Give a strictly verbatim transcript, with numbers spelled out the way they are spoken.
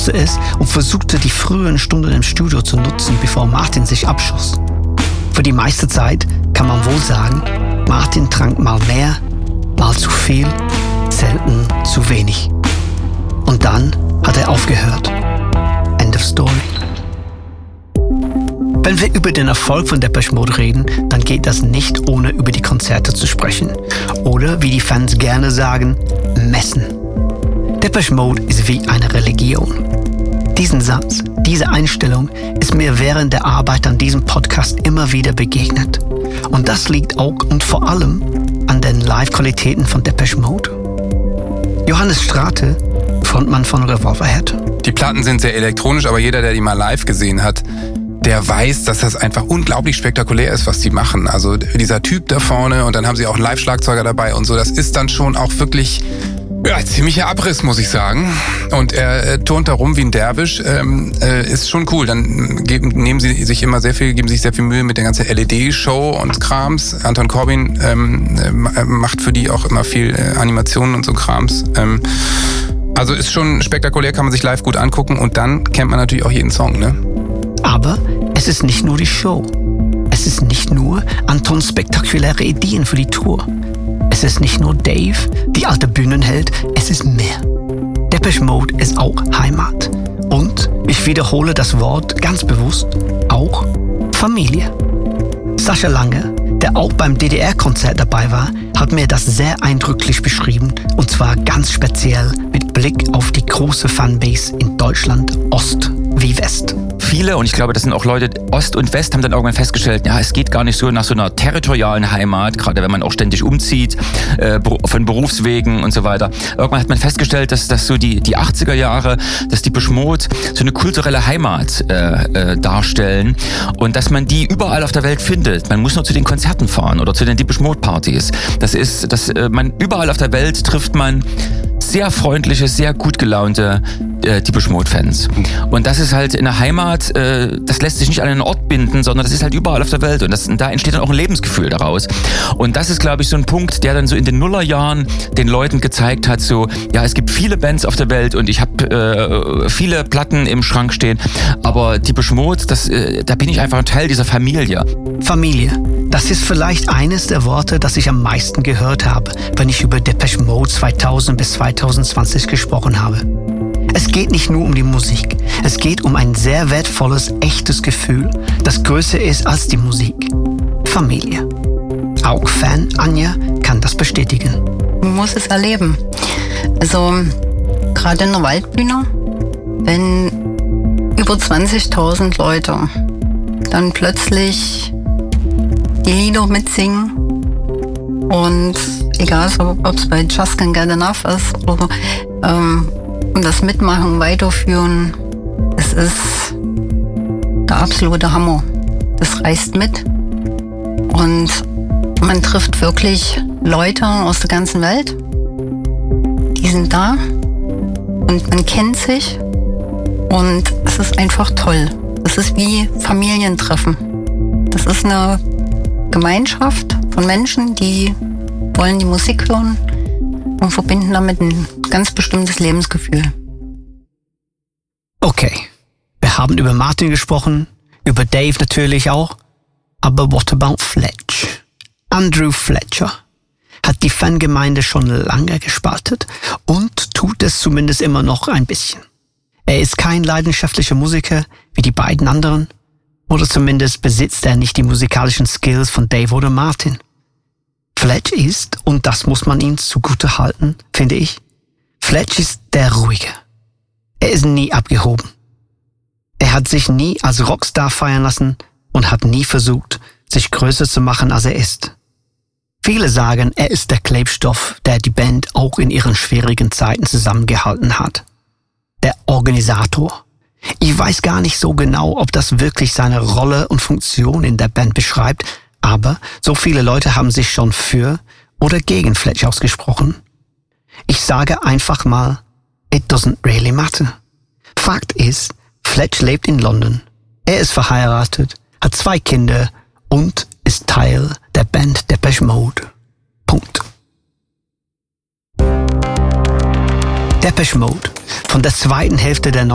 es und versuchte die frühen Stunden im Studio zu nutzen, bevor Martin sich abschoss. Für die meiste Zeit kann man wohl sagen, Martin trank mal mehr, mal zu viel, selten zu wenig. Und dann hat er aufgehört. End of story. Wenn wir über den Erfolg von Depeche Mode reden, dann geht das nicht, ohne über die Konzerte zu sprechen. Oder, wie die Fans gerne sagen, Messen. Depeche Mode ist wie eine Religion. Diesen Satz, diese Einstellung ist mir während der Arbeit an diesem Podcast immer wieder begegnet. Und das liegt auch und vor allem an den Live-Qualitäten von Depeche Mode. Johannes Strate, Frontmann von Revolverhead. Die Platten sind sehr elektronisch, aber jeder, der die mal live gesehen hat, der weiß, dass das einfach unglaublich spektakulär ist, was die machen. Also dieser Typ da vorne und dann haben sie auch einen Live-Schlagzeuger dabei und so. Das ist dann schon auch wirklich ja, ziemlicher Abriss, muss ich sagen. Und er äh, turnt da rum wie ein Derwisch. Ähm, äh, ist schon cool. Dann geben, nehmen sie sich immer sehr viel, geben sich sehr viel Mühe mit der ganzen L E D-Show und Krams. Anton Corbijn ähm, äh, macht für die auch immer viel äh, Animationen und so Krams. Ähm, also ist schon spektakulär, kann man sich live gut angucken und dann kennt man natürlich auch jeden Song, ne? Aber es ist nicht nur die Show. Es ist nicht nur Antons spektakuläre Ideen für die Tour. Es ist nicht nur Dave, die alte Bühnenheld, es ist mehr. Depeche Mode ist auch Heimat. Und, ich wiederhole das Wort ganz bewusst, auch Familie. Sascha Lange, der auch beim D D R-Konzert dabei war, hat mir das sehr eindrücklich beschrieben und zwar ganz speziell mit Blick auf die große Fanbase in Deutschland, Ost wie West. Viele, und ich glaube, das sind auch Leute, Ost und West, haben dann irgendwann festgestellt, ja, es geht gar nicht so nach so einer territorialen Heimat, gerade wenn man auch ständig umzieht, äh, von Berufswegen und so weiter. Irgendwann hat man festgestellt, dass das so die, die achtziger Jahre, dass die Depeche Mode so eine kulturelle Heimat äh, äh, darstellen und dass man die überall auf der Welt findet. Man muss nur zu den Konzerten fahren oder zu den Depeche Mode Partys. Das ist, dass äh, man überall auf der Welt trifft man sehr freundliche, sehr gut gelaunte äh, Depeche Mode Fans. Und das ist halt in der Heimat, äh, das lässt sich nicht an einen Ort binden, sondern das ist halt überall auf der Welt und, das, und da entsteht dann auch ein Lebensgefühl daraus. Und das ist, glaube ich, so ein Punkt, der dann so in den Nullerjahren den Leuten gezeigt hat, so, ja, es gibt viele Bands auf der Welt und ich habe äh, viele Platten im Schrank stehen, aber Depeche Mode, das, äh, da bin ich einfach ein Teil dieser Familie. Familie. Das ist vielleicht eines der Worte, das ich am meisten gehört habe, wenn ich über Depeche Mode zweitausend bis zweitausendzwanzig gesprochen habe. Es geht nicht nur um die Musik. Es geht um ein sehr wertvolles, echtes Gefühl, das größer ist als die Musik. Familie. Auch Fan Anja kann das bestätigen. Man muss es erleben. Also gerade in der Waldbühne, wenn über zwanzigtausend Leute dann plötzlich die Lieder mitsingen und egal, ob es bei Just Can't Get Enough ist oder ähm, und das Mitmachen, Weiterführen, es ist der absolute Hammer. Das reißt mit und man trifft wirklich Leute aus der ganzen Welt, die sind da und man kennt sich und es ist einfach toll. Es ist wie Familientreffen. Das ist eine Gemeinschaft von Menschen, die wollen die Musik hören und verbinden damit ein ganz bestimmtes Lebensgefühl. Okay, wir haben über Martin gesprochen, über Dave natürlich auch, aber what about Fletch? Andrew Fletcher hat die Fangemeinde schon lange gespaltet und tut es zumindest immer noch ein bisschen. Er ist kein leidenschaftlicher Musiker wie die beiden anderen, oder zumindest besitzt er nicht die musikalischen Skills von Dave oder Martin. Fletch ist, und das muss man ihm zugute halten, finde ich, Fletch ist der Ruhige. Er ist nie abgehoben. Er hat sich nie als Rockstar feiern lassen und hat nie versucht, sich größer zu machen, als er ist. Viele sagen, er ist der Klebstoff, der die Band auch in ihren schwierigen Zeiten zusammengehalten hat. Der Organisator. Ich weiß gar nicht so genau, ob das wirklich seine Rolle und Funktion in der Band beschreibt, aber so viele Leute haben sich schon für oder gegen Fletch ausgesprochen. Ich sage einfach mal, it doesn't really matter. Fakt ist, Fletch lebt in London. Er ist verheiratet, hat zwei Kinder und ist Teil der Band Depeche Mode. Punkt. Depeche Mode von der zweiten Hälfte der